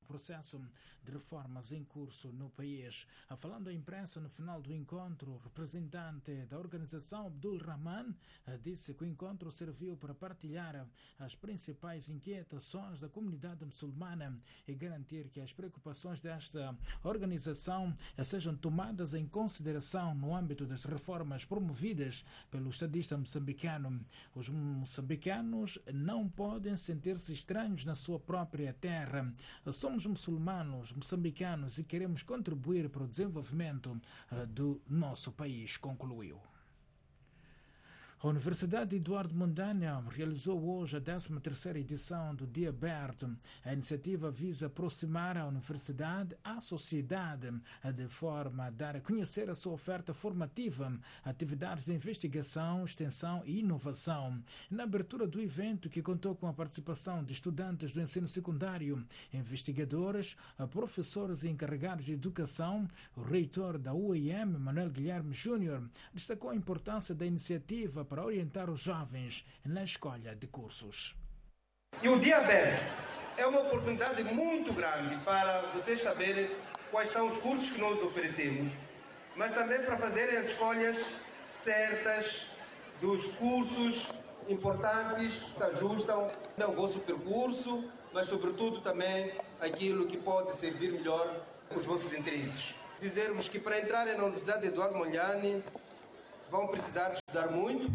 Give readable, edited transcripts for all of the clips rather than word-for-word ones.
processo de reformas em curso no país. Falando à imprensa no final do encontro, o representante da organização Abdul Rahman disse que o encontro serviu para partilhar as principais inquietações da comunidade muçulmana e garantir que as preocupações desta organização sejam tomadas em consideração no âmbito das reformas promovidas pelo estadista moçambicano. Os moçambicanos não podem sentir-se estranhos na sua própria terra. Somos muçulmanos, moçambicanos e queremos contribuir para o desenvolvimento do nosso país, concluiu. A Universidade Eduardo Mondlane realizou hoje a 13ª edição do Dia Aberto. A iniciativa visa aproximar a universidade à sociedade de forma a dar a conhecer a sua oferta formativa, atividades de investigação, extensão e inovação. Na abertura do evento, que contou com a participação de estudantes do ensino secundário, investigadores, professores e encarregados de educação, o reitor da UEM, Manuel Guilherme Júnior, destacou a importância da iniciativa para orientar os jovens na escolha de cursos. E o Dia Aberto é uma oportunidade muito grande para vocês saberem quais são os cursos que nós oferecemos, mas também para fazerem as escolhas certas dos cursos importantes que se ajustam ao vosso percurso, mas sobretudo também aquilo que pode servir melhor os vossos interesses. Dizermos que para entrarem na Universidade Eduardo Mondlane vão precisar de estudar muito,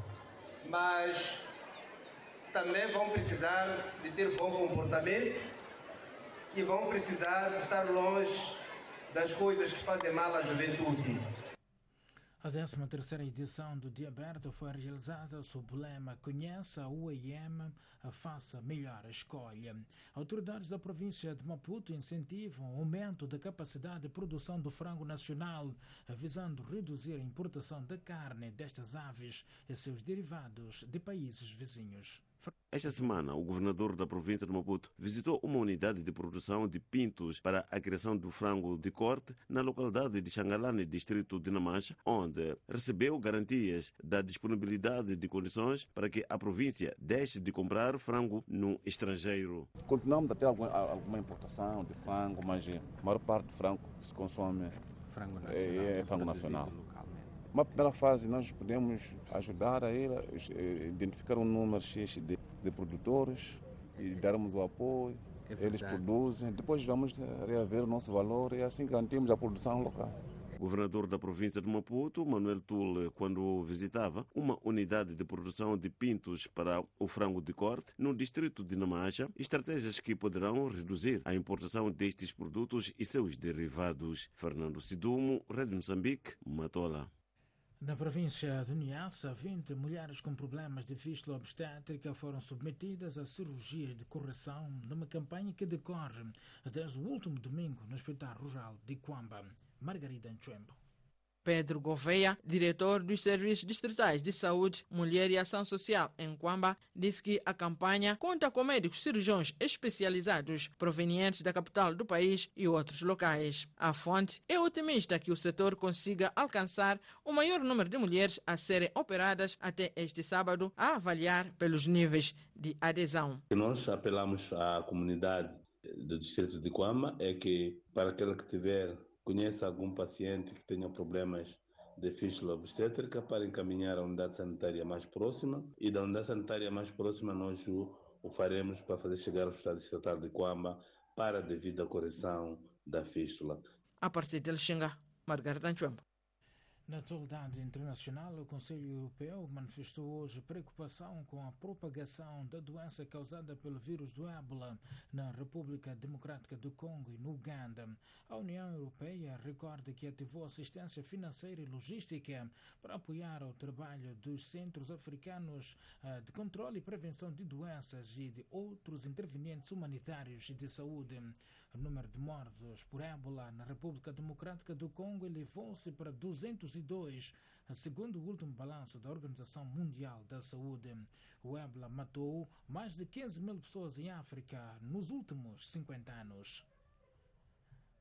mas também vão precisar de ter bom comportamento e vão precisar de estar longe das coisas que fazem mal à juventude. A 13ª edição do Dia Aberto foi realizada sob o lema Conheça a UEM, faça melhor a escolha. Autoridades da província de Maputo incentivam o aumento da capacidade de produção do frango nacional, visando reduzir a importação da carne destas aves e seus derivados de países vizinhos. Esta semana, o governador da província de Maputo visitou uma unidade de produção de pintos para a criação do frango de corte na localidade de Xangalane, distrito de Namancha, onde recebeu garantias da disponibilidade de condições para que a província deixe de comprar frango no estrangeiro. Continuamos a ter alguma importação de frango, mas a maior parte do frango que se consome é frango nacional. Uma primeira fase, nós podemos ajudar a ele a identificar um número X de produtores e darmos o apoio. Eles produzem, depois vamos reaver o nosso valor e assim garantimos a produção local. O governador da província de Maputo, Manuel Tule, quando visitava uma unidade de produção de pintos para o frango de corte no distrito de Namancha, estratégias que poderão reduzir a importação destes produtos e seus derivados. Fernando Sidumo, Rede Moçambique, Matola. Na província de Niassa, 20 mulheres com problemas de fístula obstétrica foram submetidas a cirurgias de correção numa campanha que decorre desde o último domingo no Hospital Rural de Quamba. Margarida Nchembo. Pedro Gouveia, diretor dos Serviços Distritais de Saúde, Mulher e Ação Social em Quamba, disse que a campanha conta com médicos cirurgiões especializados provenientes da capital do país e outros locais. A fonte é otimista que o setor consiga alcançar o maior número de mulheres a serem operadas até este sábado, a avaliar pelos níveis de adesão. Nós apelamos à comunidade do distrito de Quamba é que para aquele que conhece algum paciente que tenha problemas de fístula obstétrica para encaminhar à unidade sanitária mais próxima e da unidade sanitária mais próxima nós o faremos para fazer chegar ao Hospital Distrital de Quamba para a devida correção da fístula. A partir de Lixinga, Margarida Nchembo. Na atualidade internacional, o Conselho Europeu manifestou hoje preocupação com a propagação da doença causada pelo vírus do ébola na República Democrática do Congo e no Uganda. A União Europeia recorda que ativou assistência financeira e logística para apoiar o trabalho dos centros africanos de controle e prevenção de doenças e de outros intervenientes humanitários e de saúde. O número de mortos por ébola na República Democrática do Congo elevou-se para 202, segundo o último balanço da Organização Mundial da Saúde. O ébola matou mais de 15 mil pessoas em África nos últimos 50 anos.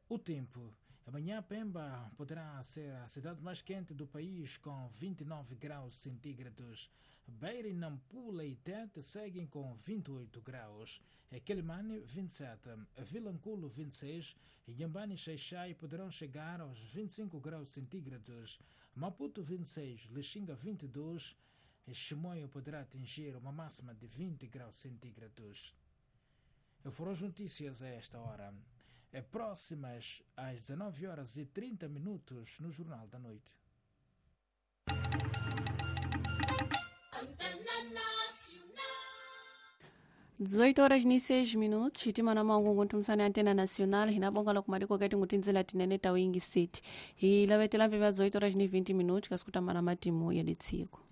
O tempo. Amanhã Pemba poderá ser a cidade mais quente do país com 29 graus centígrados. Beira e Nampula e Tete seguem com 28 graus. Quelimane 27, Vilanculo 26 e Inhambane e Xaixai poderão chegar aos 25 graus centígrados. Maputo 26, Lixinga 22 e Chimoio poderá atingir uma máxima de 20 graus centígrados. Foram as notícias a esta hora. Próximas às 19 horas e 30 minutos no Jornal da Noite. 18 horas ni 6 minutos hitima na mangu nguntumsani antena nacional hinabonga la kumariko kati ngutinzela tineneta wingi city hilawetela mpeva 18 horas ni 20 minutos kasikuta mana matimu ya litsiko.